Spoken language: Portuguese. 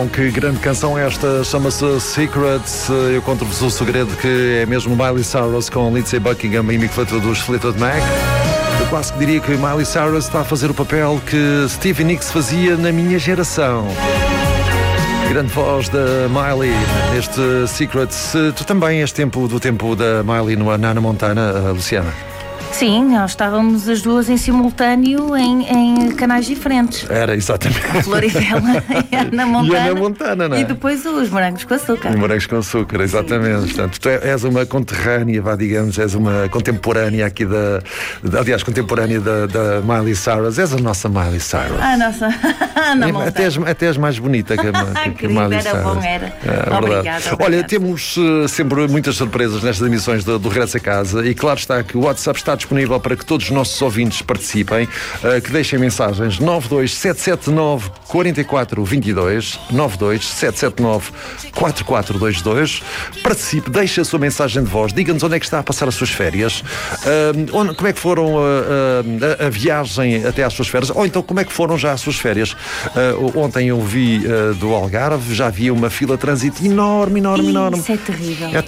que grande canção esta, chama-se Secrets. Eu conto-vos o segredo que é mesmo Miley Cyrus com Lindsey Buckingham e Mick Fleetwood dos Fleetwood Mac. Eu quase que diria que Miley Cyrus está a fazer o papel que Stevie Nicks fazia na minha geração. Grande voz da Miley neste Secrets. Tu também és do tempo da Miley no Hannah Montana, Luciana? Sim, nós estávamos as duas em simultâneo em canais diferentes. Era, exatamente. A Floribela e a Hannah Montana. E a Hannah Montana, não é? E depois os morangos com açúcar. Os morangos com açúcar, exatamente. Portanto, tu és uma conterrânea, digamos, és uma contemporânea aqui contemporânea da Miley Cyrus. És a nossa Miley Cyrus. A nossa Hannah Montana. Até és mais bonita que a Miley Cyrus. Era bom, era. Obrigada. Olha, temos sempre muitas surpresas nestas emissões do Regresso a Casa e claro está que o WhatsApp está disponível para que todos os nossos ouvintes participem, que deixem mensagens 92779 4422, 92779 4422. Participe, deixe a sua mensagem de voz, diga-nos onde é que está a passar as suas férias, como é que foram a viagem até às suas férias, ou então como é que foram já as suas férias. Ontem eu vi do Algarve, já havia uma fila de trânsito enorme. Isso é terrível.